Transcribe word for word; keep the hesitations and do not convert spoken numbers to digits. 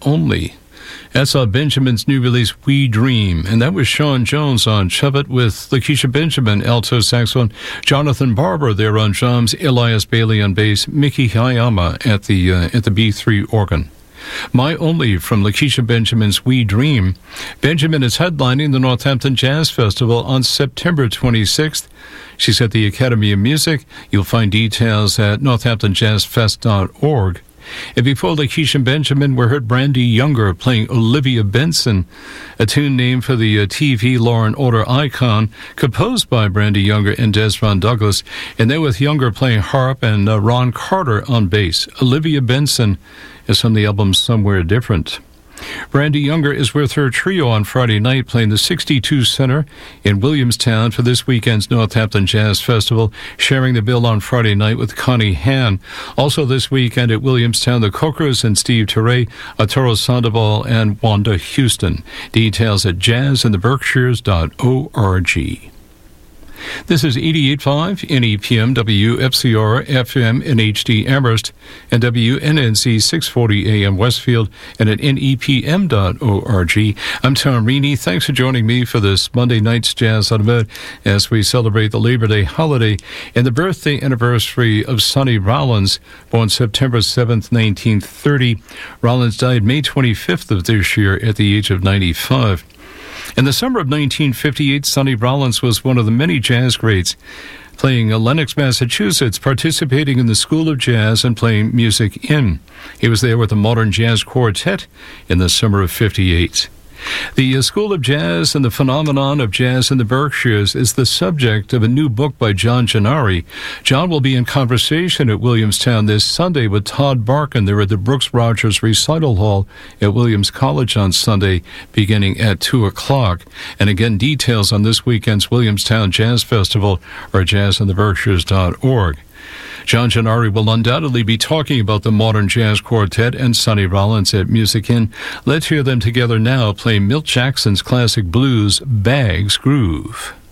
Only. That's uh, Benjamin's new release, We Dream. And that was Sean Jones on Shove It with Lakeisha Benjamin, alto saxophone, Jonathan Barber there on drums, Elias Bailey on bass, Miki Hayama at the, uh, at the B three organ. My Only from Lakeisha Benjamin's We Dream. Benjamin is headlining the Northampton Jazz Festival on September twenty-sixth. She's at the Academy of Music. You'll find details at northampton jazz fest dot org. And before Lakeisha Benjamin, we heard Brandy Younger playing Olivia Benson, a tune named for the uh, T V Law and Order icon, composed by Brandy Younger and Desron Douglas, and then with Younger playing harp and uh, Ron Carter on bass. Olivia Benson is from the album Somewhere Different. Brandy Younger is with her trio on Friday night playing the sixty-two Center in Williamstown for this weekend's Northampton Jazz Festival, sharing the bill on Friday night with Connie Han. Also this weekend at Williamstown, the Cokers and Steve Teray, Arturo Sandoval, and Wanda Houston. Details at jazz in the berkshires dot org. This is eighty-eight point five N E P M W F C R F M in H D Amherst and W N N C six forty A M Westfield and at N E P M dot org. I'm Tom Reaney. Thanks for joining me for this Monday night's Jazz on the Mid as we celebrate the Labor Day holiday and the birthday anniversary of Sonny Rollins, born September seventh, nineteen thirty. Rollins died May twenty-fifth of this year at the age of ninety-five. In the summer of nineteen fifty-eight, Sonny Rollins was one of the many jazz greats, playing in Lenox, Massachusetts, participating in the School of Jazz and playing music in. He was there with the Modern Jazz Quartet in the summer of fifty-eight. The School of Jazz and the Phenomenon of Jazz in the Berkshires is the subject of a new book by John Gennari. John will be in conversation at Williamstown this Sunday with Todd Barkin. They're at the Brooks Rogers Recital Hall at Williams College on Sunday, beginning at two o'clock. And again, details on this weekend's Williamstown Jazz Festival are jazz in the berkshires dot org. John Gennari will undoubtedly be talking about the Modern Jazz Quartet and Sonny Rollins at Music Inn. Let's hear them together now playing Milt Jackson's classic blues, Bags Groove.